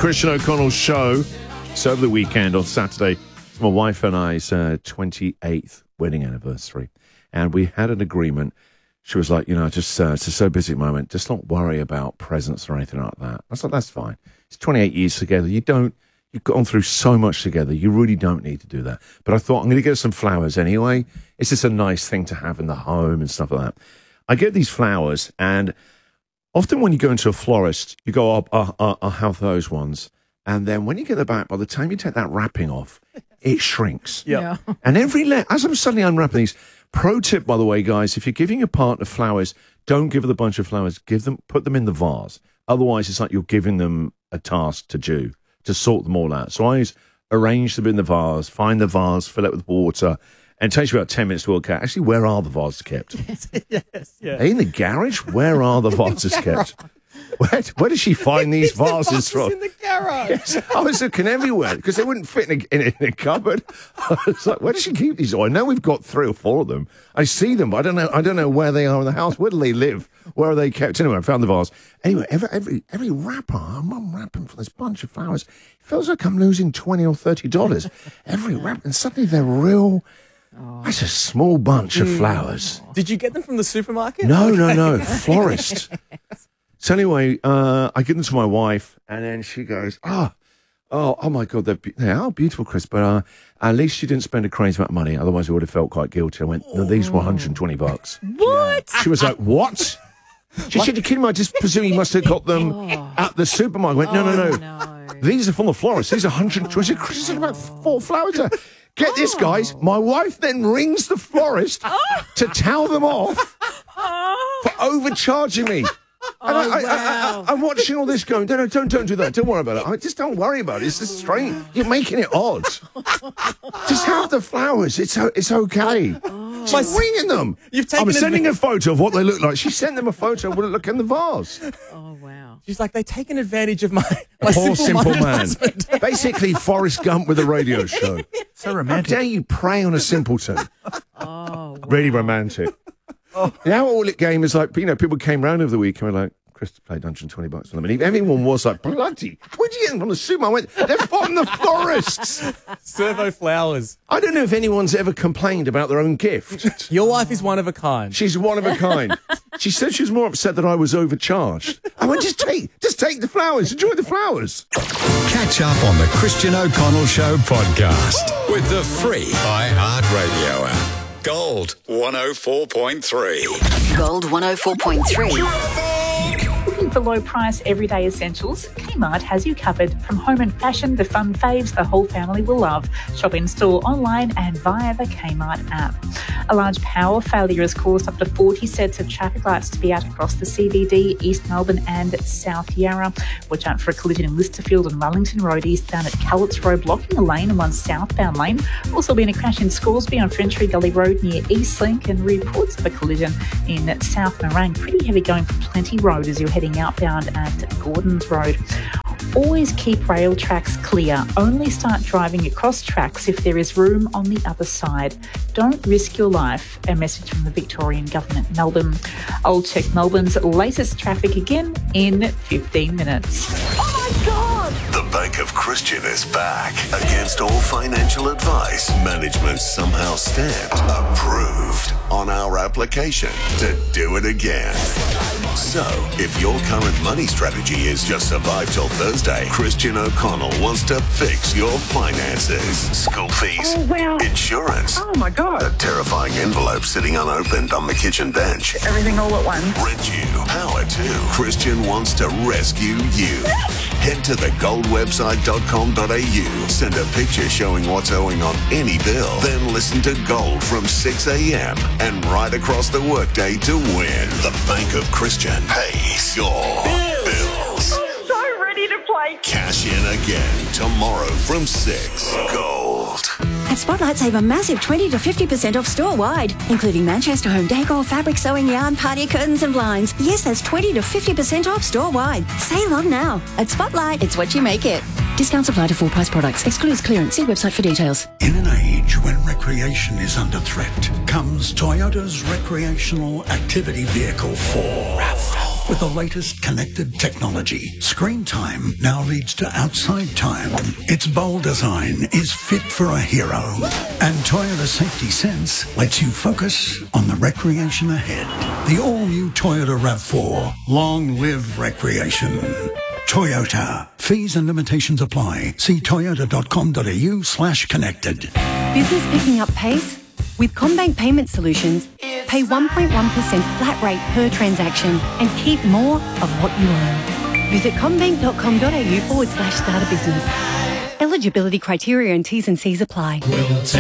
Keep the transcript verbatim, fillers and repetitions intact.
Christian O'Connell show. It's over the weekend on Saturday. My wife and I's uh, twenty-eighth wedding anniversary. And we had an agreement. She was like, you know, just uh, it's a so busy moment. Just not worry about presents or anything like that. I was like, that's fine. It's twenty-eight years together. You don't, you've gone through so much together. You really don't need to do that. But I thought, I'm going to get some flowers anyway. It's just a nice thing to have in the home and stuff like that. I get these flowers, and often when you go into a florist, you go, oh, oh, oh, I'll have those ones. And then when you get them back, by the time you take that wrapping off, it shrinks. Yeah. And every le- as I'm suddenly unwrapping these, pro tip, by the way, guys, if you're giving your partner flowers, don't give them a bunch of flowers. Give them, put them in the vase. Otherwise, it's like you're giving them a task to do, to sort them all out. So I always arrange them in the vase, find the vase, fill it with water, and it takes you about ten minutes to work out, actually, where are the vases kept? Yes, yeah. Are they in the garage? Where are the vases kept? Where, where does she find these vases, vases from? in the garage. Yes, I was looking everywhere because they wouldn't fit in a, in, a, in a cupboard. I was like, where does she keep these? Oh, I know we've got three or four of them. I see them, but I don't know. I don't know where they are in the house. Where do they live? Where are they kept? Anyway, I found the vase. Anyway, every every, every wrapper, I'm unwrapping for this bunch of flowers. It feels like I'm losing twenty or thirty dollars every wrap, and suddenly they're real. Oh. That's a small bunch of flowers. Did you get them from the supermarket? No, no, no, florist. So anyway, uh, I give them to my wife, and then she goes, oh, oh, oh my God, they're be- they are beautiful, Chris, but uh, at least you didn't spend a crazy amount of money. Otherwise, I would have felt quite guilty. I went, no, these were one hundred twenty bucks. What? She was like, what? She said, you're kidding me. I just presume you must have got them oh. at the supermarket. I went, no, no, no, no. These are from the florist. These are one hundred twenty. Chris said about four flowers there. Get oh. this, guys. My wife then rings the florist oh. to tell them off oh. for overcharging me. And oh, I, I, wow. I, I, I'm watching all this going, no, no, don't, don't do that. Don't worry about it. I just don't worry about it. It's just strange. You're making it odd. Just have the flowers. It's it's okay. Oh. She's ringing them. You've taken I'm sending a photo of what they look like. She sent them a photo of what it looked in the vase. Oh, wow. She's like, they've taken advantage of my, my poor simple man. Husband. Basically, Forrest Gump with a radio show. So romantic. How dare you prey on a simpleton? Oh, wow. Really romantic. Oh. Now all it game is like, you know, people came round over the week and were like, Chris played one hundred twenty bucks for them. And everyone was like, bloody, where'd you get them from the super? I went, they're from the florists. Servo flowers. I don't know if anyone's ever complained about their own gift. Your wife is one of a kind. She's one of a kind. She said she was more upset that I was overcharged. I went, just take, just take the flowers. Enjoy the flowers. Catch up on the Christian O'Connell Show podcast with the free iHeartRadio app. Gold one oh four point three. Gold one oh four point three. Looking for low-price everyday essentials? Kmart has you covered. From home and fashion to fun faves the whole family will love. Shop in-store, online and via the Kmart app. A large power failure has caused up to forty sets of traffic lights to be out across the C B D, East Melbourne and South Yarra. Watch out for a collision in Listerfield and Wellington Road eastbound at Cowlitz Road, blocking a lane and one southbound lane. Also been a crash in Scoresby on Frenchy Gully Road near Eastlink, and reports of a collision in South Morang. Pretty heavy going for Plenty Road as you're heading outbound at Gordons Road. Always keep rail tracks clear. Only start driving across tracks if there is room on the other side. Don't risk your life. A message from the Victorian Government, Melbourne. I'll check Melbourne's latest traffic again in fifteen minutes. Oh my God! The Bank of Christian is back. Against all financial advice, management somehow stamped approved on our application to do it again. So, if your current money strategy is just survive till Thursday, Christian O'Connell wants to fix your finances. School fees, oh, wow. insurance, oh my God, a terrifying envelope sitting unopened on the kitchen bench. Everything all at once. Rent you, power to. Christian wants to rescue you. Head to the gold website dot com dot a u. Send a picture showing what's owing on any bill. Then listen to Gold from six a.m. and right across the workday to win. The Bank of Christian pays your bills. bills. I'm so ready to play. Cash in again tomorrow from six. Gold. At Spotlight, save a massive twenty to fifty percent off store-wide, including Manchester home decor, fabric, sewing, yarn, party curtains and blinds. Yes, that's twenty to fifty percent off store-wide. Save on now. At Spotlight, it's what you make it. Discounts apply to full-price products. Excludes clearance. See website for details. In an age when recreation is under threat, comes Toyota's recreational activity vehicle four. RAV four. With the latest connected technology, screen time now leads to outside time. Its bold design is fit for a hero. And Toyota Safety Sense lets you focus on the recreation ahead. The all-new Toyota RAV four. Long live recreation. Toyota. Fees and limitations apply. See toyota.com.au slash connected. Business picking up pace? With CommBank Payment Solutions, pay one point one percent flat rate per transaction and keep more of what you earn. Visit commbank.com.au forward slash start a business. Eligibility criteria and T's and C's apply. We'll take